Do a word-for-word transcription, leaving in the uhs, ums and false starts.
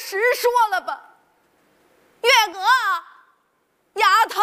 实说了吧。月娥，丫头。